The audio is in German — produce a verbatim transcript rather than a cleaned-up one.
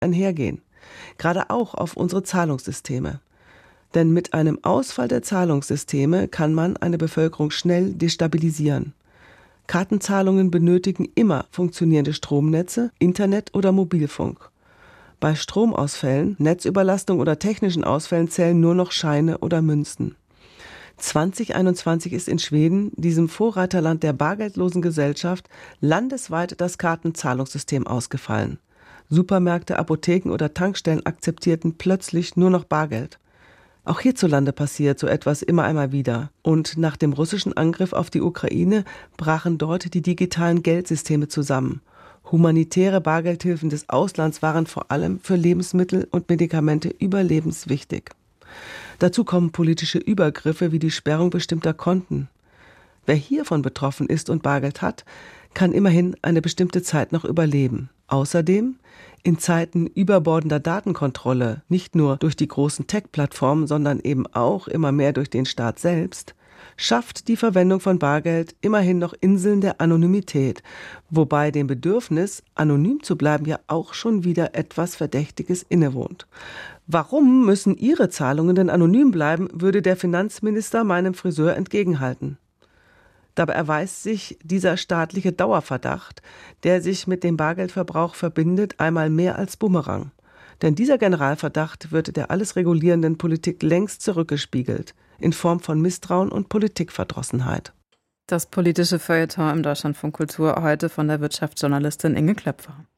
einhergehen. Gerade auch auf unsere Zahlungssysteme. Denn mit einem Ausfall der Zahlungssysteme kann man eine Bevölkerung schnell destabilisieren. Kartenzahlungen benötigen immer funktionierende Stromnetze, Internet oder Mobilfunk. Bei Stromausfällen, Netzüberlastung oder technischen Ausfällen zählen nur noch Scheine oder Münzen. zwanzig einundzwanzig ist in Schweden, diesem Vorreiterland der bargeldlosen Gesellschaft, landesweit das Kartenzahlungssystem ausgefallen. Supermärkte, Apotheken oder Tankstellen akzeptierten plötzlich nur noch Bargeld. Auch hierzulande passiert so etwas immer einmal wieder. Und nach dem russischen Angriff auf die Ukraine brachen dort die digitalen Geldsysteme zusammen. Humanitäre Bargeldhilfen des Auslands waren vor allem für Lebensmittel und Medikamente überlebenswichtig. Dazu kommen politische Übergriffe wie die Sperrung bestimmter Konten. Wer hiervon betroffen ist und Bargeld hat, kann immerhin eine bestimmte Zeit noch überleben. Außerdem, in Zeiten überbordender Datenkontrolle, nicht nur durch die großen Tech-Plattformen, sondern eben auch immer mehr durch den Staat selbst, schafft die Verwendung von Bargeld immerhin noch Inseln der Anonymität, wobei dem Bedürfnis, anonym zu bleiben, ja auch schon wieder etwas Verdächtiges innewohnt. Warum müssen Ihre Zahlungen denn anonym bleiben, würde der Finanzminister meinem Friseur entgegenhalten. Dabei erweist sich dieser staatliche Dauerverdacht, der sich mit dem Bargeldverbrauch verbindet, einmal mehr als Bumerang. Denn dieser Generalverdacht wird der alles regulierenden Politik längst zurückgespiegelt, in Form von Misstrauen und Politikverdrossenheit. Das politische Feuilleton im Deutschlandfunk Kultur heute von der Wirtschaftsjournalistin Inge Klöpfer.